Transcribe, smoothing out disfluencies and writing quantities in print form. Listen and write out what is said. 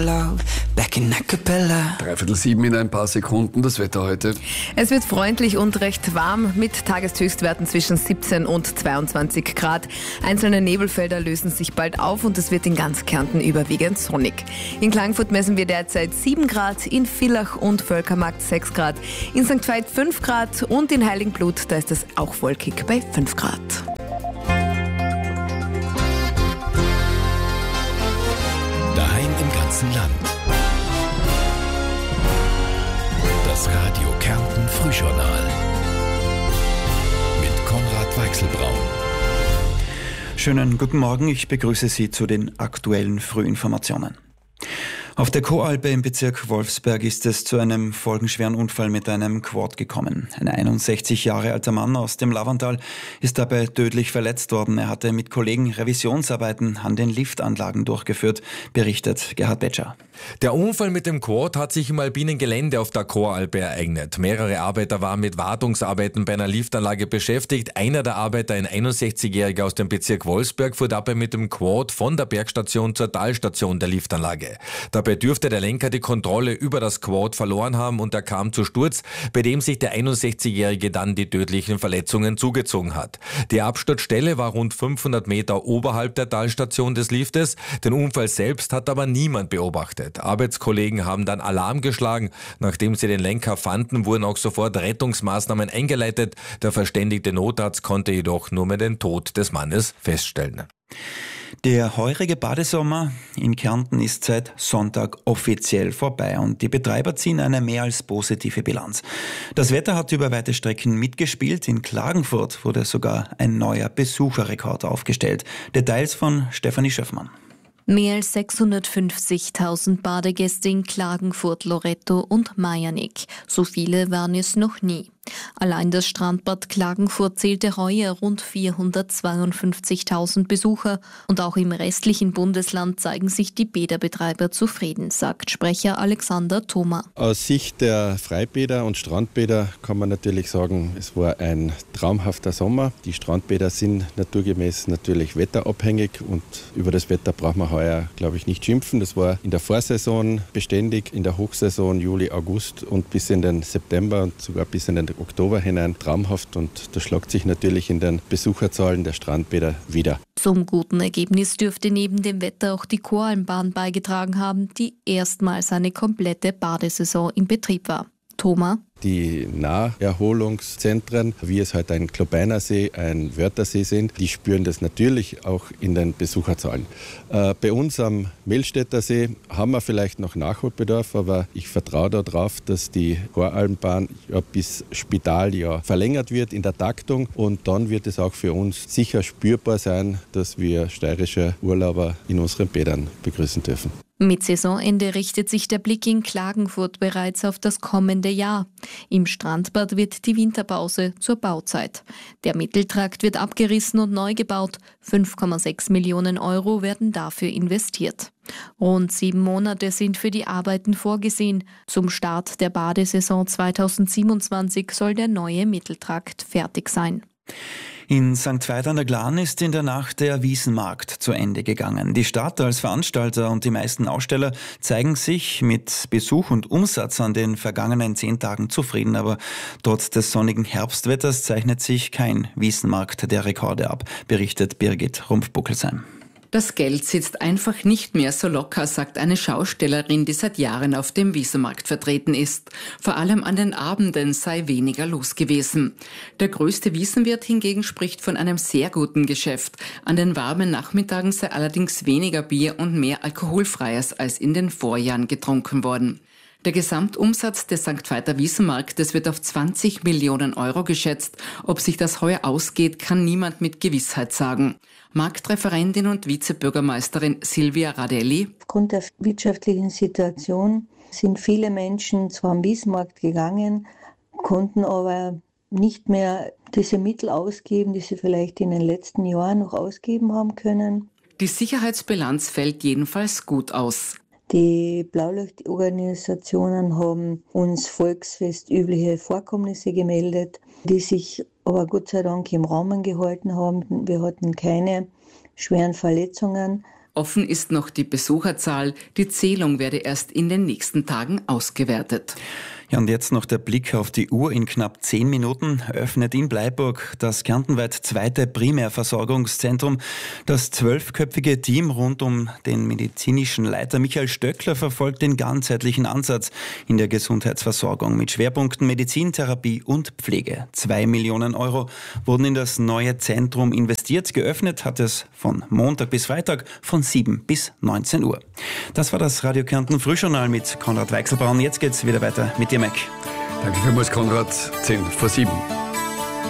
7:15 in ein paar Sekunden. Das Wetter heute. Es wird freundlich und recht warm mit Tageshöchstwerten zwischen 17 und 22 Grad. Einzelne Nebelfelder lösen sich bald auf und es wird in ganz Kärnten überwiegend sonnig. In Klagenfurt messen wir derzeit 7 Grad, in Villach und Völkermarkt 6 Grad, in St. Veit 5 Grad und in Heiligenblut, da ist es auch wolkig bei 5 Grad. Daheim im ganzen Land. Das Radio Kärnten Frühjournal mit Konrad Weichselbraun. Schönen guten Morgen, ich begrüße Sie zu den aktuellen Frühinformationen. Auf der Coalpe im Bezirk Wolfsberg ist es zu einem folgenschweren Unfall mit einem Quad gekommen. Ein 61 Jahre alter Mann aus dem Lavantal ist dabei tödlich verletzt worden. Er hatte mit Kollegen Revisionsarbeiten an den Liftanlagen durchgeführt, berichtet Gerhard Betscher. Der Unfall mit dem Quad hat sich im alpinen Gelände auf der Coalpe ereignet. Mehrere Arbeiter waren mit Wartungsarbeiten bei einer Liftanlage beschäftigt. Einer der Arbeiter, ein 61-Jähriger aus dem Bezirk Wolfsberg, fuhr dabei mit dem Quad von der Bergstation zur Talstation der Liftanlage. Dabei dürfte der Lenker die Kontrolle über das Quad verloren haben und er kam zu Sturz, bei dem sich der 61-Jährige dann die tödlichen Verletzungen zugezogen hat. Die Absturzstelle war rund 500 Meter oberhalb der Talstation des Liftes. Den Unfall selbst hat aber niemand beobachtet. Arbeitskollegen haben dann Alarm geschlagen. Nachdem sie den Lenker fanden, wurden auch sofort Rettungsmaßnahmen eingeleitet. Der verständigte Notarzt konnte jedoch nur mehr den Tod des Mannes feststellen. Der heurige Badesommer in Kärnten ist seit Sonntag offiziell vorbei und die Betreiber ziehen eine mehr als positive Bilanz. Das Wetter hat über weite Strecken mitgespielt. In Klagenfurt wurde sogar ein neuer Besucherrekord aufgestellt. Details von Stefanie Schöffmann. Mehr als 650.000 Badegäste in Klagenfurt, Loretto und Majernick. So viele waren es noch nie. Allein das Strandbad Klagenfurt zählte heuer rund 452.000 Besucher und auch im restlichen Bundesland zeigen sich die Bäderbetreiber zufrieden, sagt Sprecher Alexander Thoma. Aus Sicht der Freibäder und Strandbäder kann man natürlich sagen, es war ein traumhafter Sommer. Die Strandbäder sind naturgemäß natürlich wetterabhängig und über das Wetter braucht man heuer, glaube ich, nicht schimpfen. Das war in der Vorsaison beständig, in der Hochsaison Juli, August und bis in den September und sogar bis in den Oktober hinein traumhaft und das schlägt sich natürlich in den Besucherzahlen der Strandbäder wieder. Zum guten Ergebnis dürfte neben dem Wetter auch die Koralmbahn beigetragen haben, die erstmals eine komplette Badesaison in Betrieb war. Thoma. Die Naherholungszentren, wie es halt ein Klobeinersee, ein Wörthersee sind, die spüren das natürlich auch in den Besucherzahlen. Bei uns am Mehlstädter See haben wir vielleicht noch Nachholbedarf, aber ich vertraue darauf, dass die Koralmbahn bis Spital verlängert wird in der Taktung und dann wird es auch für uns sicher spürbar sein, dass wir steirische Urlauber in unseren Bädern begrüßen dürfen. Mit Saisonende richtet sich der Blick in Klagenfurt bereits auf das kommende Jahr. Im Strandbad wird die Winterpause zur Bauzeit. Der Mitteltrakt wird abgerissen und neu gebaut. 5,6 Millionen Euro werden dafür investiert. Rund 7 Monate sind für die Arbeiten vorgesehen. Zum Start der Badesaison 2027 soll der neue Mitteltrakt fertig sein. In St. Veit an der Glan ist in der Nacht der Wiesenmarkt zu Ende gegangen. Die Stadt als Veranstalter und die meisten Aussteller zeigen sich mit Besuch und Umsatz an den vergangenen 10 Tagen zufrieden. Aber trotz des sonnigen Herbstwetters zeichnet sich kein Wiesenmarkt der Rekorde ab, berichtet Birgit Rumpf-Buckelsheim. Das Geld sitzt einfach nicht mehr so locker, sagt eine Schaustellerin, die seit Jahren auf dem Wiesenmarkt vertreten ist. Vor allem an den Abenden sei weniger los gewesen. Der größte Wiesenwirt hingegen spricht von einem sehr guten Geschäft. An den warmen Nachmittagen sei allerdings weniger Bier und mehr Alkoholfreies als in den Vorjahren getrunken worden. Der Gesamtumsatz des St. Veiter Wiesenmarktes wird auf 20 Millionen Euro geschätzt. Ob sich das heuer ausgeht, kann niemand mit Gewissheit sagen. Marktreferentin und Vizebürgermeisterin Silvia Radelli. Aufgrund der wirtschaftlichen Situation sind viele Menschen zwar am Wiesenmarkt gegangen, konnten aber nicht mehr diese Mittel ausgeben, die sie vielleicht in den letzten Jahren noch ausgeben haben können. Die Sicherheitsbilanz fällt jedenfalls gut aus. Die Blaulichtorganisationen haben uns volksfestübliche Vorkommnisse gemeldet, die sich aber Gott sei Dank im Rahmen gehalten haben. Wir hatten keine schweren Verletzungen Offen ist noch die Besucherzahl. Die Zählung werde erst in den nächsten Tagen ausgewertet. Ja, und jetzt noch der Blick auf die Uhr. In knapp 10 Minuten öffnet in Bleiburg das kärntenweit zweite Primärversorgungszentrum. Das 12-köpfige Team rund um den medizinischen Leiter Michael Stöckler verfolgt den ganzheitlichen Ansatz in der Gesundheitsversorgung mit Schwerpunkten Medizin, Therapie und Pflege. 2 Millionen Euro wurden in das neue Zentrum investiert. Geöffnet hat es von Montag bis Freitag von 7 bis 19 Uhr. Das war das Radio Kärnten Frühjournal mit Konrad Weichselbraun. Jetzt geht's wieder weiter mit dir, Mac. Danke vielmals, Konrad. 10 vor 7.